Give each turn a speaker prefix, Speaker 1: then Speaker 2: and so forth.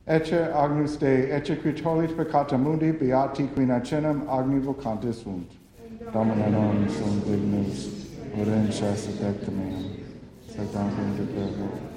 Speaker 1: Ecce agnus Dei, ecce qui tollit peccata mundi, beati qui nacenem agni vocantis sunt. Domine non sum dignus, orem chas et meam, sed tantum de